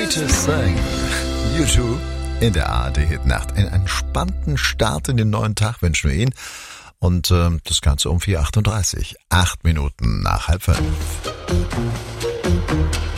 Greatest Thing. U2 in der ARD-Hitnacht. Einen entspannten Start in den neuen Tag wünschen wir Ihnen. Und das Ganze um 4:38. 8 Minuten nach 4:30.